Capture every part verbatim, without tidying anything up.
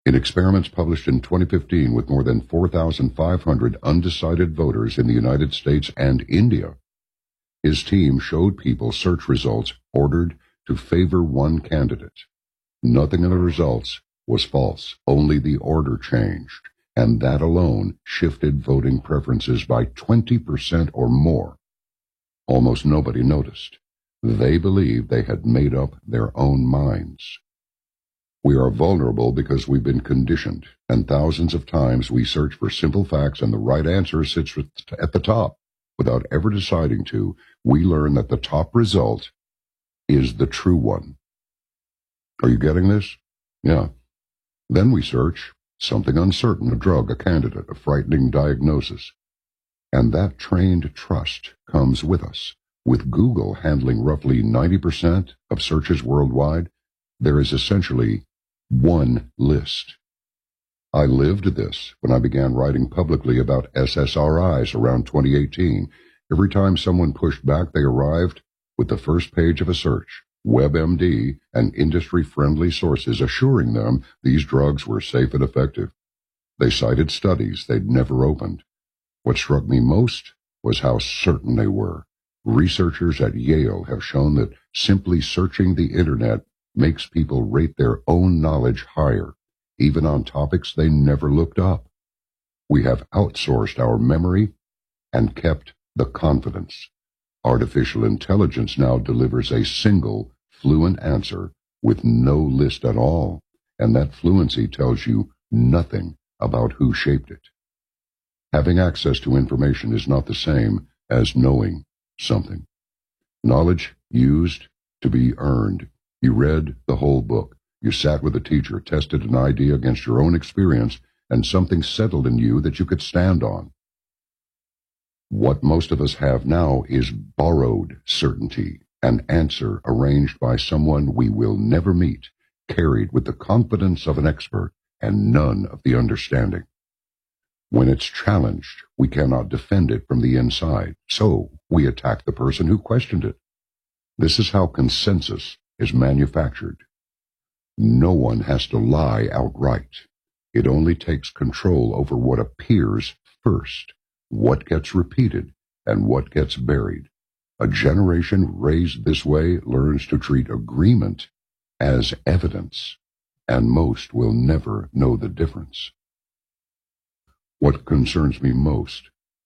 In experiments published in twenty fifteen with more than four thousand five hundred undecided voters in the United States and India, his team showed people search results ordered to favor one candidate. Nothing in the results was false, only the order changed, and that alone shifted voting preferences by twenty percent or more. Almost nobody noticed. They believed they had made up their own minds. We are vulnerable because we've been conditioned, and thousands of times we search for simple facts and the right answer sits at the top. Without ever deciding to, we learn that the top result is the true one. Are you getting this? Yeah. Then we search something uncertain, a drug, a candidate, a frightening diagnosis. And that trained trust comes with us. With Google handling roughly ninety percent of searches worldwide, there is essentially one list. I lived this when I began writing publicly about S S R Is around twenty eighteen. Every time someone pushed back, they arrived with the first page of a search, WebMD, and industry-friendly sources assuring them these drugs were safe and effective. They cited studies they'd never opened. What struck me most was how certain they were. Researchers at Yale have shown that simply searching the Internet makes people rate their own knowledge higher, even on topics they never looked up. We have outsourced our memory and kept the confidence. Artificial intelligence now delivers a single, fluent answer with no list at all, and that fluency tells you nothing about who shaped it. Having access to information is not the same as knowing something. Knowledge used to be earned. You read the whole book. You sat with a teacher, tested an idea against your own experience, and something settled in you that you could stand on. What most of us have now is borrowed certainty, an answer arranged by someone we will never meet, carried with the confidence of an expert and none of the understanding. When it's challenged, we cannot defend it from the inside, so we attack the person who questioned it. This is how consensus is manufactured. No one has to lie outright. It only takes control over what appears first, what gets repeated, and what gets buried. A generation raised this way learns to treat agreement as evidence, and most will never know the difference. What concerns me most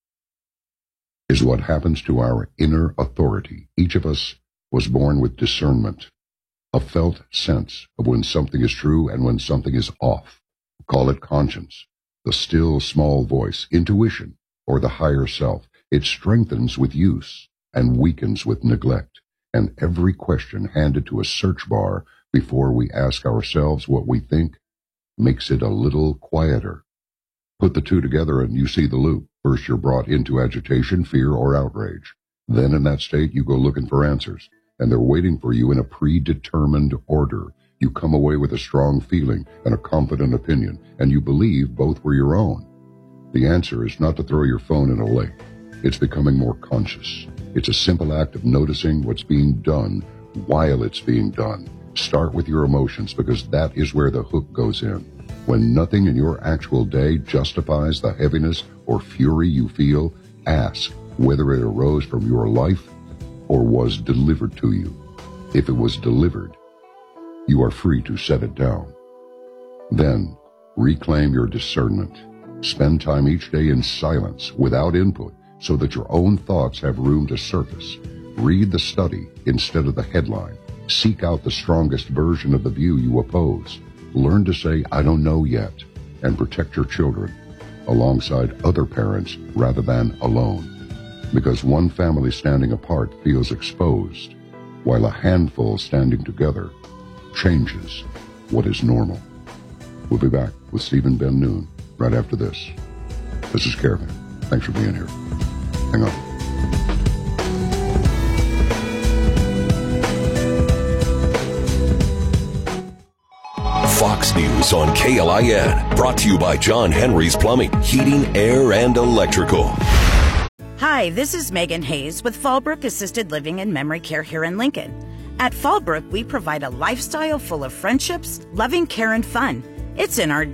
is what happens to our inner authority. Each of us was born with discernment, a felt sense of when something is true and when something is off. Call it conscience, the still small voice, intuition, or the higher self. It strengthens with use and weakens with neglect, and every question handed to a search bar before we ask ourselves what we think makes it a little quieter. Put the two together and you see the loop. First you're brought into agitation, fear, or outrage. Then in that state you go looking for answers, and they're waiting for you in a predetermined order. You come away with a strong feeling and a confident opinion, and you believe both were your own. The answer is not to throw your phone in a lake. It's becoming more conscious. It's a simple act of noticing what's being done while it's being done. Start with your emotions, because that is where the hook goes in. When nothing in your actual day justifies the heaviness or fury you feel, ask whether it arose from your life or was delivered to you. If it was delivered, you are free to set it down. Then, reclaim your discernment. Spend time each day in silence, without input, so that your own thoughts have room to surface. Read the study instead of the headline. Seek out the strongest version of the view you oppose. Learn to say, I don't know yet, and protect your children alongside other parents rather than alone. Because one family standing apart feels exposed, while a handful standing together changes what is normal. We'll be back with Stephen Ben Noon right after this. This is Caravan. Thanks for being here. Hang on. Fox News on K L I N. Brought to you by John Henry's Plumbing, Heating, Air, and Electrical. Hi, this is Megan Hayes with Fallbrook Assisted Living and Memory Care here in Lincoln. At Fallbrook, we provide a lifestyle full of friendships, loving care, and fun. It's in our